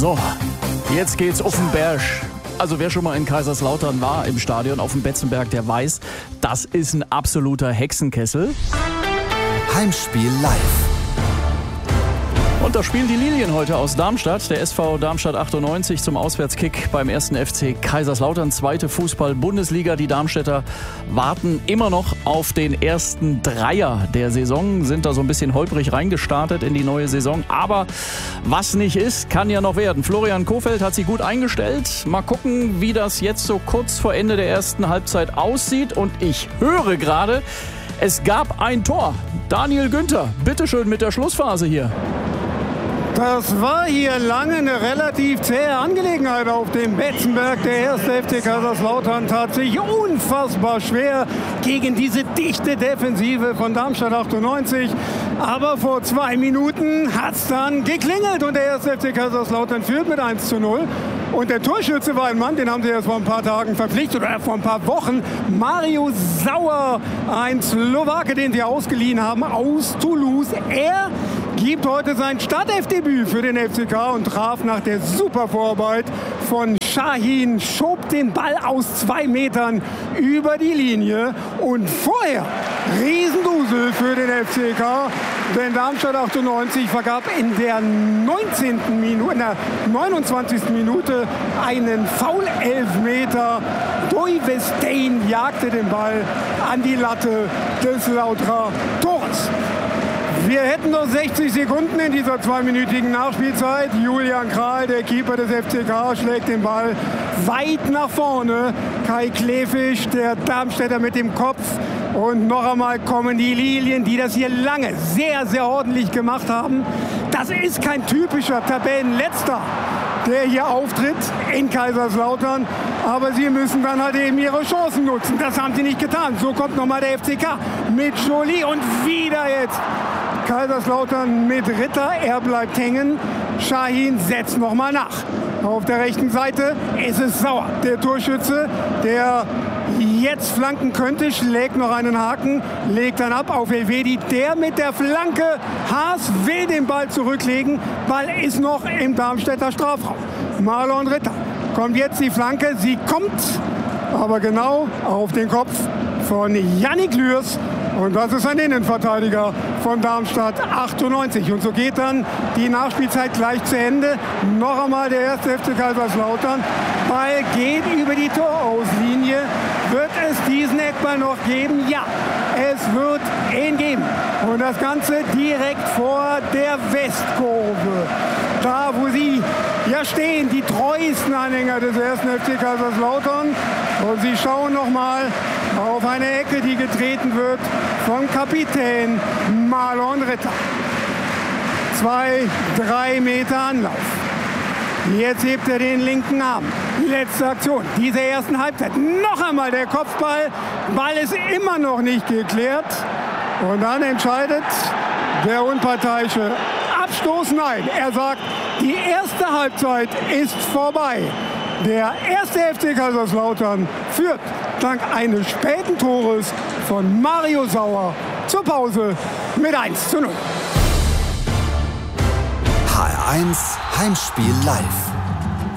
So, jetzt geht's auf den Berg. Also wer schon mal in Kaiserslautern war im Stadion auf dem Betzenberg, der weiß, das ist ein absoluter Hexenkessel. Heimspiel live. Und da spielen die Lilien heute aus Darmstadt. Der SV Darmstadt 98 zum Auswärtskick beim 1. FC Kaiserslautern. Zweite Fußball-Bundesliga. Die Darmstädter warten immer noch auf den ersten Dreier der Saison. Sind da so ein bisschen holprig reingestartet in die neue Saison. Aber was nicht ist, kann ja noch werden. Florian Kohfeldt hat sie gut eingestellt. Mal gucken, wie das jetzt so kurz vor Ende der ersten Halbzeit aussieht. Und ich höre gerade, es gab ein Tor. Daniel Günther, bitteschön mit der Schlussphase hier. Das war hier lange eine relativ zähe Angelegenheit auf dem Betzenberg. Der 1. FC Kaiserslautern tat sich unfassbar schwer gegen diese dichte Defensive von Darmstadt 98. Aber vor 2 Minuten hat es dann geklingelt und der 1. FC Kaiserslautern führt mit 1:0. Und der Torschütze war ein Mann, den haben sie erst vor ein paar Tagen verpflichtet oder vor ein paar Wochen. Mario Sauer, ein Slowake, den sie ausgeliehen haben aus Toulouse. Er gibt heute sein Startelfdebüt für den FCK und traf nach der super Vorarbeit von Şahin, schob den Ball aus 2 Metern über die Linie und vorher Riesendusel für den FCK, denn Darmstadt 98 vergab in der 29. Minute einen Foul-Elfmeter. Doivestein jagte den Ball an die Latte des Lauterer Tores. Wir hätten noch 60 Sekunden in dieser 2-minütigen Nachspielzeit. Julian Kral, der Keeper des FCK, schlägt den Ball weit nach vorne. Kai Klefisch, der Darmstädter, mit dem Kopf. Und noch einmal kommen die Lilien, die das hier lange sehr, sehr ordentlich gemacht haben. Das ist kein typischer Tabellenletzter, der hier auftritt in Kaiserslautern. Aber sie müssen dann halt eben ihre Chancen nutzen. Das haben sie nicht getan. So kommt nochmal der FCK mit Joly und wieder jetzt Kaiserslautern mit Ritter. Er bleibt hängen. Şahin setzt nochmal nach. Auf der rechten Seite ist es Sauer, der Torschütze, der jetzt flanken könnte, schlägt noch einen Haken, legt dann ab auf Elvedi, der mit der Flanke. Haas will den Ball zurücklegen. Ball ist noch im Darmstädter Strafraum. Marlon Ritter kommt jetzt die Flanke. Sie kommt aber genau auf den Kopf von Yannick Lührs. Und das ist ein Innenverteidiger von Darmstadt 98. Und so geht dann die Nachspielzeit gleich zu Ende. Noch einmal der 1. FC Kaiserslautern. Ball geht über die Torauslinie. Wird es diesen Eckball noch geben? Ja, es wird ihn geben. Und das Ganze direkt vor der Westkurve. Da, wo sie ja stehen, die treuesten Anhänger des 1. FC Kaiserslautern. Und sie schauen noch mal auf eine Ecke, die getreten wird vom Kapitän Marlon Ritter. 2-3 Meter Anlauf. Jetzt hebt er den linken Arm. Letzte Aktion dieser ersten Halbzeit. Noch einmal der Kopfball. Ball ist immer noch nicht geklärt. Und dann entscheidet der Unparteiische. Abstoß, nein. Er sagt, die erste Halbzeit ist vorbei. Der 1. FC Kaiserslautern führt dank eines späten Tores von Mario Sauer zur Pause mit 1:0. HR1 Heimspiel live.